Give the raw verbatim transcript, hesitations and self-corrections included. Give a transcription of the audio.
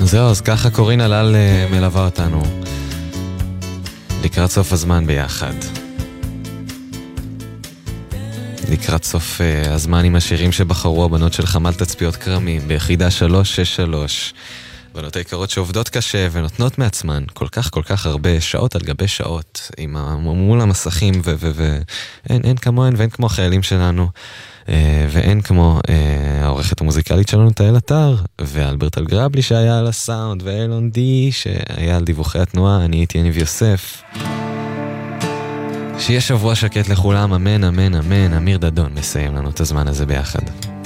זהו, אז ככה קורין הלל מלווה אותנו לקראת סוף הזמן ביחד. לקראת סוף uh, הזמן עם השירים שבחרו הבנות של חמ"ל תצפיות קרמים ביחידה שלוש שש שלוש. בנות היקרות שעובדות קשה ונותנות מעצמן כל כך כל כך הרבה שעות על גבי שעות עם מול המסכים ו- ו- ו- אין, אין כמוהן ואין כמו החיילים שלנו uh, ואין כמו uh, העורכת המוזיקלית שלנו תהל אתר ואלברט אלגרבלי שהיה על הסאונד ואילון די שהיה על דיווחי התנועה. אני הייתי יניב יוסף. שיהיה שבוע שקט לכולם, אמן, אמן, אמן. אמיר דדון מסיים לנו את הזמן הזה ביחד.